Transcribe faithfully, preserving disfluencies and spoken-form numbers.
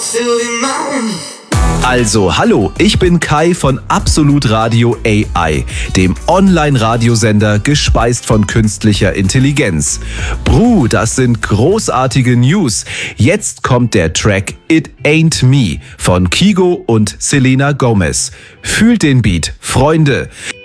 Also, hallo, ich bin Kai von Absolut Radio A I, dem Online-Radiosender, gespeist von künstlicher Intelligenz. Bruh, das sind großartige News. Jetzt kommt der Track It Ain't Me von Kygo und Selena Gomez. Fühlt den Beat, Freunde.